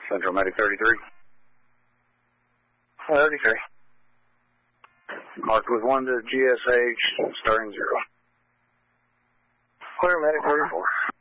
Central Medic 33. 33. Marked with 1 to GSH, starting 0. Clear Medic 34.